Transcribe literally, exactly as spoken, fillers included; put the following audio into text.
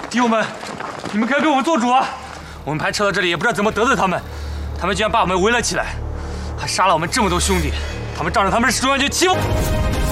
弟兄们，你们该给我们做主啊！我们派撤到这里也不知道怎么得罪他们，他们居然把我们围了起来，还杀了我们这么多兄弟，他们仗着他们是中央军欺负。